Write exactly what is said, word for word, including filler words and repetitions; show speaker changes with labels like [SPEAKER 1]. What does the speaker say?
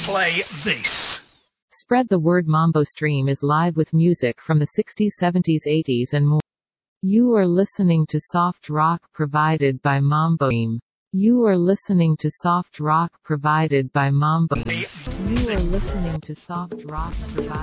[SPEAKER 1] play this.
[SPEAKER 2] Spread the word. Mambo Stream is live with music from the sixties, seventies, eighties and more. You are listening to soft rock provided by Mambo Stream. You are listening to soft rock provided by Mambo. You are listening to soft rock provided